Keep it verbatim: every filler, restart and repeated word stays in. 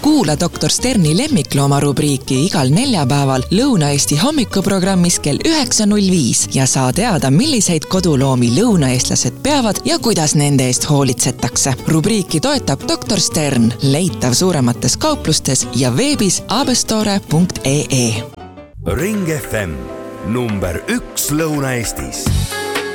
Kuula doktor Sterni lemmiklooma rubriiki igal neljapäeval Lõuna-Eesti hommikuprogrammis kell üheksa null viis ja saa teada, milliseid koduloomi lõunaeestlased peavad ja kuidas nende eest hoolitsetakse. Rubriiki toetab doktor Stern, leitav suuremates kauplustes ja veebis abestore punkt ee. Ring F M number üks Lõuna-Eestis.